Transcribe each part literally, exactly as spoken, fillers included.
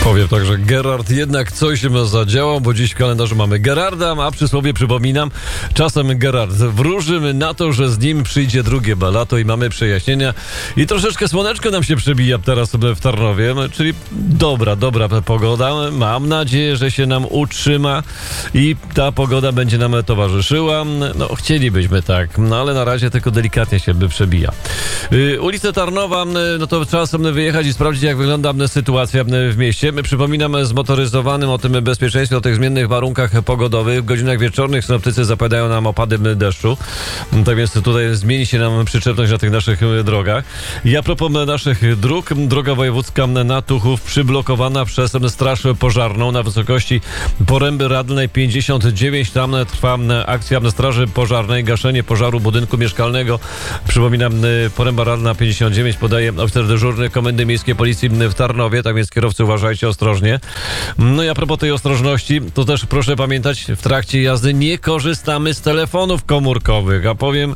Powiem tak, że Gerard jednak coś zadziałał, bo dziś w kalendarzu mamy Gerarda, a przysłowie przypominam, czasem Gerard wróży na to, że z nim przyjdzie drugie lato i mamy przejaśnienia i troszeczkę słoneczko nam się przebija teraz w Tarnowie, czyli dobra, dobra pogoda. Mam nadzieję, że się nam utrzyma i ta pogoda będzie nam towarzyszyła. No, chcielibyśmy tak, no ale na razie tylko delikatnie się by przebija. Yy, ulica Tarnowa, no to trzeba sobie wyjechać i sprawdzić, jak wygląda sytuacja w mieście. My przypominamy zmotoryzowanym o tym bezpieczeństwie, o tych zmiennych warunkach pogodowych. W godzinach wieczornych synoptycy zapowiadają nam opady deszczu. Tak więc tutaj zmieni się nam przyczepność na tych naszych drogach. I a propos naszych dróg, droga wojewódzka na Tuchów przyblokowana przez Straż Pożarną na wysokości Poręby Radnej pięćdziesiąt dziewięć. Tam trwa akcja Straży Pożarnej, gaszenie pożaru budynku mieszkalnego. Przypominam, Poręba Radna pięćdziesiąt dziewięć podaje oficer dyżurny Komendy Miejskiej Policji w Tarnowie, tak więc kierowcy uważajcie ostrożnie. No i a propos tej ostrożności, to też proszę pamiętać, w trakcie jazdy nie korzystamy z telefonów komórkowych, a powiem,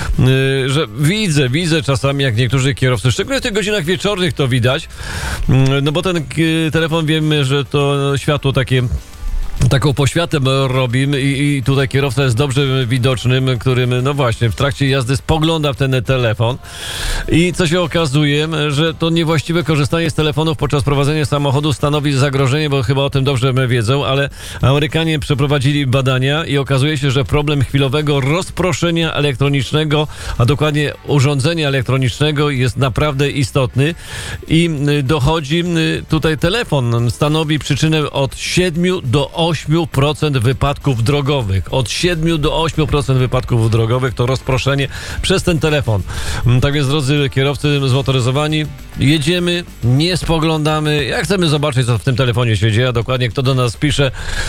yy, że widzę, widzę czasami, jak niektórzy kierowcy, szczególnie w tych godzinach wieczornych to widać, yy, no bo ten yy, telefon, wiemy, że to światło takie taką poświatę robimy i, i tutaj kierowca jest dobrze widocznym, którym, no właśnie, w trakcie jazdy spogląda w ten telefon i co się okazuje, że to niewłaściwe korzystanie z telefonów podczas prowadzenia samochodu stanowi zagrożenie, bo chyba o tym dobrze wiedzą, ale Amerykanie przeprowadzili badania i okazuje się, że problem chwilowego rozproszenia elektronicznego, a dokładnie urządzenia elektronicznego jest naprawdę istotny i dochodzi tutaj telefon, stanowi przyczynę od siedmiu do ośmiu procent wypadków drogowych. Od siedmiu do ośmiu procent wypadków drogowych to rozproszenie przez ten telefon. Tak więc, drodzy kierowcy zmotoryzowani, jedziemy, nie spoglądamy. Jak chcemy zobaczyć, co w tym telefonie się dzieje, a dokładnie kto do nas pisze,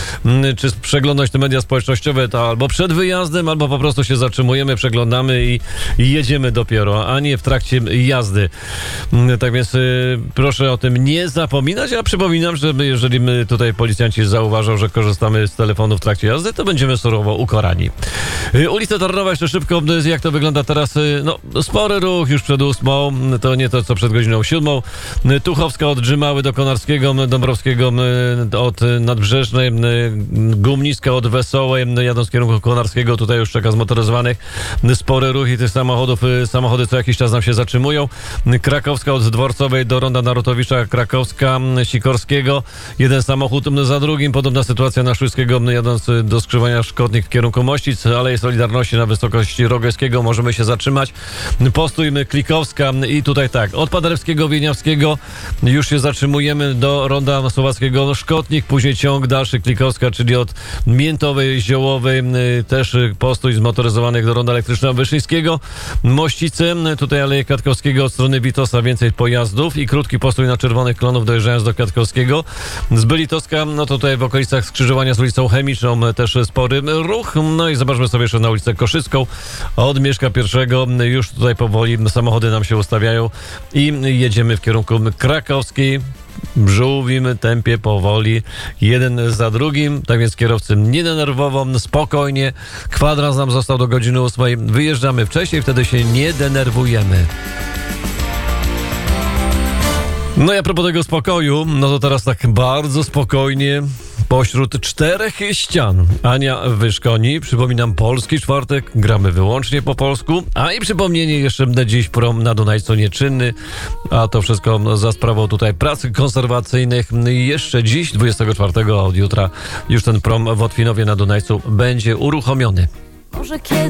czy przeglądać te media społecznościowe, to albo przed wyjazdem, albo po prostu się zatrzymujemy, przeglądamy i, i jedziemy dopiero, a nie w trakcie jazdy. Tak więc y, proszę o tym nie zapominać, a przypominam, że my, jeżeli my tutaj policjanci zauważą, że korzystamy z telefonu w trakcie jazdy, to będziemy surowo ukarani. Y, ulica Tarnowa, jeszcze szybko, jak to wygląda teraz, y, no spory ruch już przed ósmą, to nie to, co przed godziną siódmą. Y, Tuchowska od Grzymały do Konarskiego, Dąbrowskiego y, od Nadbrzeżnej, y, Gumniska od Wesołej, y, jadąc w kierunku Konarskiego, tutaj już czeka zmotoryzowanych, y, spory ruch i tych samochodów, y, samochody co jakiś czas nam się zatrzymują. Y, Krakowska od Dworcowej do Ronda Narutowicza, Krakowska, y, Sikorskiego, jeden samochód y, za drugim, podobna sytuacja na Szujskiego, y, jadąc y, do skrzyżowania Szkotnik w kierunku Mościc, Alei Solidarności na wysokości Rogojskiego, możemy się zatrzymać. Postój y, Klikowska y, i tutaj tak, od Paderewskiego, Wieniawskiego już się zatrzymujemy do Ronda Słowackiego, Szkotnik, później ciąg dalszy Klikowska, czyli od Miętowej, Ziołowej, y, też y, postój zmotoryzowanych do Ronda Elektrycznego Wyszyńskiego, Mościce, y, tutaj Aleje Kwiatkowskiego od strony Witosa, więcej pojazdów i krótki postój na Czerwonych Klonów dojeżdżając do Kwiatkowskiego. Z Bylitowska, no to tutaj w okolicach skrzyżowania z ulicą Chemiczną też spory ruch. No i zobaczmy sobie jeszcze na ulicę Koszycką. Od Mieszka Pierwszego już tutaj powoli samochody nam się ustawiają i jedziemy w kierunku krakowskiej. W żółwim tempie, powoli, jeden za drugim, tak więc kierowcy nie denerwowo, spokojnie, kwadrans nam został do godziny ósmej, wyjeżdżamy wcześniej, wtedy się nie denerwujemy. No i a propos tego spokoju, no to teraz tak bardzo spokojnie, pośród czterech ścian. Ania Wyszkoni, przypominam, Polski Czwartek, gramy wyłącznie po polsku, a i przypomnienie jeszcze dziś prom na Dunajcu nieczynny, a to wszystko za sprawą tutaj prac konserwacyjnych. Jeszcze dziś, dwudziestego czwartego, od jutra, już ten prom w Otwinowie na Dunajcu będzie uruchomiony. Może kiedy